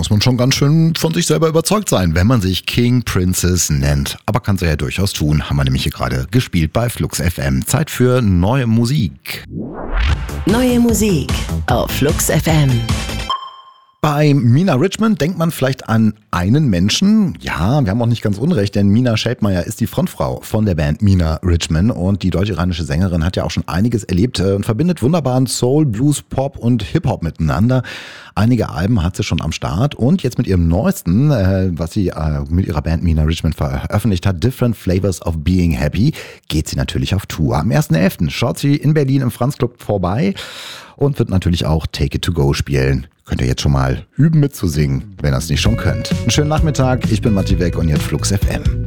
muss man schon ganz schön von sich selber überzeugt sein, wenn man sich King Princess nennt. Aber kann sie ja durchaus tun, haben wir nämlich hier gerade gespielt bei Flux FM. Zeit für neue Musik. Neue Musik auf Flux FM. Bei Mina Richmond denkt man vielleicht an einen Menschen. Ja, wir haben auch nicht ganz unrecht, denn Mina Scheldmeier ist die Frontfrau von der Band Mina Richmond. Und die deutsch-iranische Sängerin hat ja auch schon einiges erlebt und verbindet wunderbaren Soul, Blues, Pop und Hip-Hop miteinander. Einige Alben hat sie schon am Start und jetzt mit ihrem neuesten, was sie mit ihrer Band Mina Richmond veröffentlicht hat, Different Flavors of Being Happy, geht sie natürlich auf Tour. Am 1.11. schaut sie in Berlin im Franz Club vorbei und wird natürlich auch Take It To Go spielen. Könnt ihr jetzt schon mal üben mitzusingen, wenn ihr es nicht schon könnt. Einen schönen Nachmittag, ich bin Matti Weck und jetzt Flux FM.